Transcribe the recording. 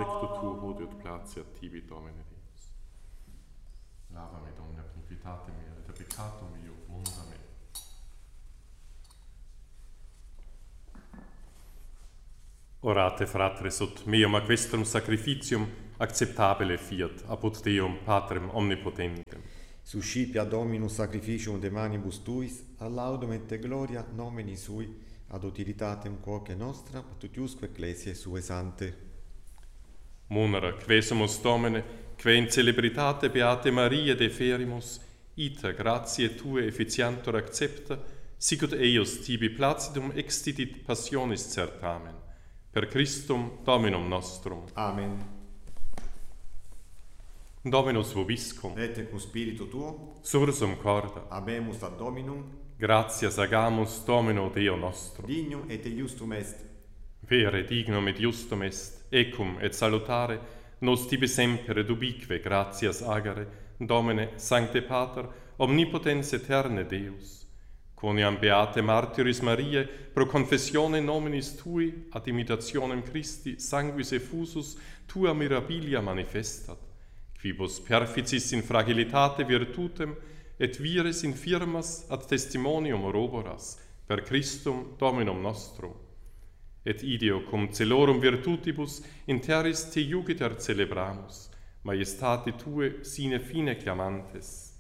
specto tuo hodie et placeat tibi, Domine Deus. Lava me, Domine, ab iniquitate mea, et ab peccatum meo, munsa me. Orate, fratres, ut meum aquestrum sacrificium acceptabile fiat, apud Deum Patrem omnipotentem. Suscipia Dominus sacrificium de manibus tuis, ad laudum et gloria nomini sui, ad utilitatem quoque nostra, ad tutiusque ecclesiae sue sante. Munera, quesumus Domine, que in celebritate Beate Maria deferimus, ita gratiae Tue efficientur accepta, sicut eius tibi placidum extidit passionis certamen. Per Christum Dominum nostrum. Amen. Dominus vobiscum. Et cum spiritu tuo, Sursum corda. habemus ad Dominum, Gratias agamus Domino Deo nostro. dignum et iustum est. Vere dignum et justum est, ecum et salutare, nos tibi semper et ubique gratias agere, Domine, Sancte Pater, omnipotens eterne Deus. Quoniam beate martyris Mariae, pro confessione nominis Tui, ad imitationem Christi, sanguis effusus, Tua mirabilia manifestat, quibus perficis in fragilitate virtutem, et vires infirmas ad testimonium roboras, per Christum Dominum nostrum. Et ideo cum celorum virtutibus in terris te iugiter celebramus, maiestate Tue sine fine clamantes.